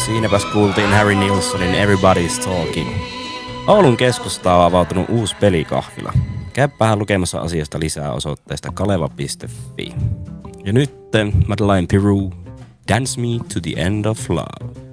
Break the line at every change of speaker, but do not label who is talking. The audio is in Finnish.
Siinäpäs kuultiin Harry Nilssonin Everybody's Talking. Oulun keskustaan on avautunut uusi pelikahvila. Käyppähän lukemassa asiasta lisää osoitteesta kaleva.fi. Ja nyt Madeleine Peyroux, Dance Me to the End of Love.